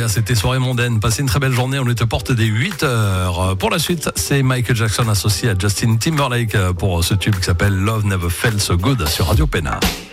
c'était soirée mondaine. Passez une très belle journée, on est aux portes des 8h. Pour la suite, c'est Michael Jackson associé à Justin Timberlake pour ce tube qui s'appelle Love Never Felt So Good sur Radio Pénard.